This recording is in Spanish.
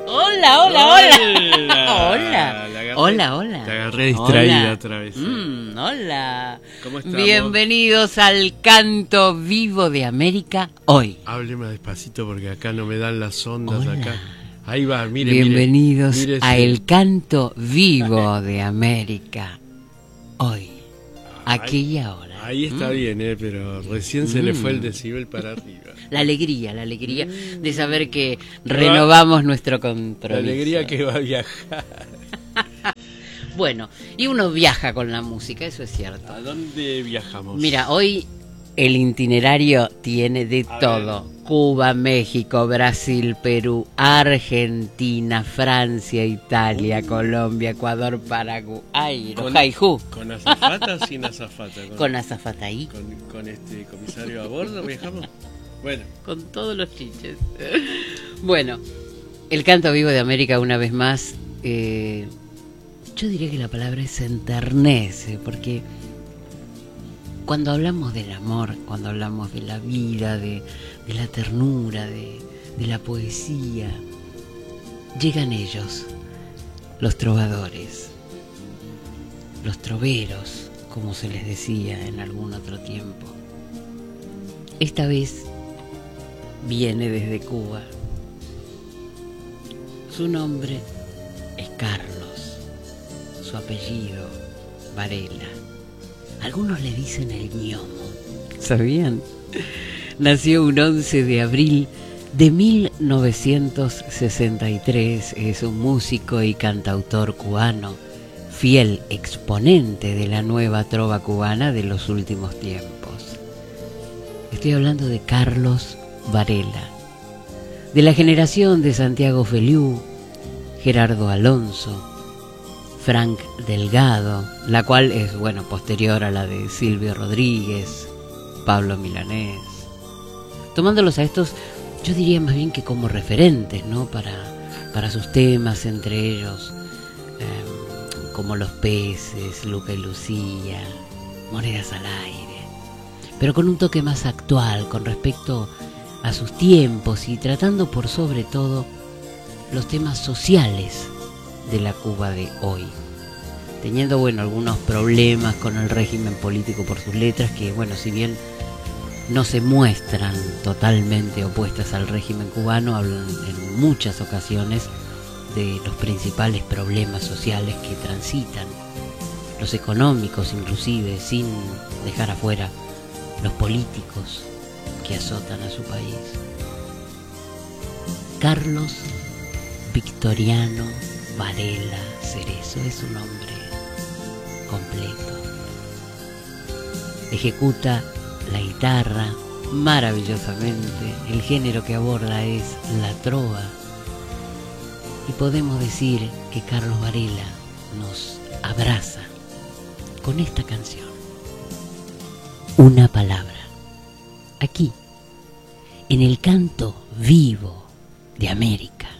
Hola, hola, hola. Hola. Hola, hola. Te agarré distraída Hola. otra vez. Hola. ¿Cómo estamos? Bienvenidos al Canto Vivo de América hoy. Hable más despacito porque acá no me dan las ondas. Hola. Acá. Ahí va, mire, Bienvenidos mire a El Canto Vivo de América hoy. Aquí y ahora. Ahí está bien, pero recién se le fue el decibel para arriba. La alegría de saber que renovamos nuestro compromiso. La alegría que va a viajar. Bueno, y uno viaja con la música, eso es cierto. ¿A dónde viajamos? Mira, hoy el itinerario tiene de todo. Cuba, México, Brasil, Perú, Argentina, Francia, Italia, Colombia, Ecuador, Paraguay, Jaijú. ¿Con azafata o sin azafata? Con azafata ahí. ¿Con este comisario a bordo viajamos? Bueno. Con todos los chiches. Bueno, el Canto Vivo de América una vez más. Yo diría que la palabra se enternece, porque cuando hablamos del amor, cuando hablamos de la vida, de la ternura, de la poesía, llegan ellos, los trovadores, los troveros, como se les decía en algún otro tiempo. Esta vez viene desde Cuba. Su nombre es Carlos, su apellido Varela. Algunos le dicen el ñomo. ¿Sabían? Nació un 11 de abril de 1963. Es un músico y cantautor cubano, fiel exponente de la nueva trova cubana de los últimos tiempos. Estoy hablando de Carlos Varela, de la generación de Santiago Feliú, Gerardo Alonso, Frank Delgado, la cual es, posterior a la de Silvio Rodríguez, Pablo Milanés. Tomándolos a estos, yo diría más bien que como referentes, ¿no? Para sus temas, entre ellos, como Los Peces, Luca y Lucía, Monedas al Aire, pero con un toque más actual, con respecto a sus tiempos y tratando por sobre todo los temas sociales de la Cuba de hoy, teniendo algunos problemas con el régimen político por sus letras que si bien no se muestran totalmente opuestas al régimen cubano, hablan en muchas ocasiones de los principales problemas sociales que transitan, los económicos inclusive, sin dejar afuera los políticos que azotan a su país. Carlos Victoriano Varela Cerezo es su nombre completo. Ejecuta la guitarra maravillosamente. El género que aborda es la trova. Y podemos decir que Carlos Varela nos abraza con esta canción. Una palabra. Aquí, en el Canto Vivo de América.